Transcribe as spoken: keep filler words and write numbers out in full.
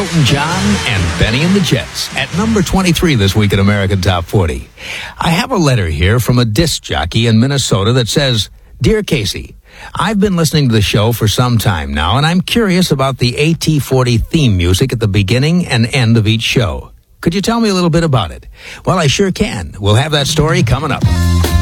Elton John and Benny and the Jets at number twenty-three this week in American Top forty. I have a letter here from a disc jockey in Minnesota that says, "Dear Casey, I've been listening to the show for some time now, and I'm curious about the A T forty theme music at the beginning and end of each show. Could you tell me a little bit about it?" Well, I sure can. We'll have that story coming up.